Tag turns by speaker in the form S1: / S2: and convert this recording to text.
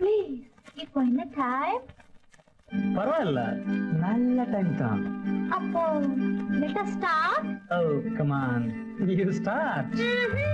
S1: Please. இப்போ என்ன time?
S2: பரவாயில்ல, நல்ல டைம் தான்.
S1: அப்போ let us start.
S2: Oh, come on. You start.